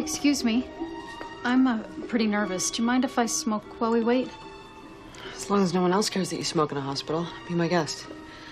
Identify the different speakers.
Speaker 1: Excuse me. I'm pretty nervous. Do you mind if I smoke while we wait?
Speaker 2: As long as no one else cares that you smoke in a hospital, be my guest.